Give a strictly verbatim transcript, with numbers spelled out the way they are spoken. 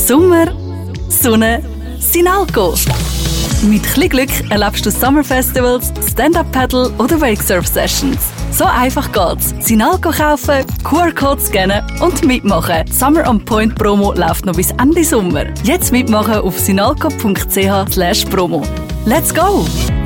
Sommer, Sonne, Sinalco. Mit etwas Glück erlebst du Summer-Festivals, Stand-Up-Paddle oder Wakesurf-Sessions. So einfach geht's. Sinalco kaufen, Q R-Code scannen und mitmachen. Die Summer on Point Promo läuft noch bis Ende Sommer. Jetzt mitmachen auf sinalco punkt c h slash promo. Let's go!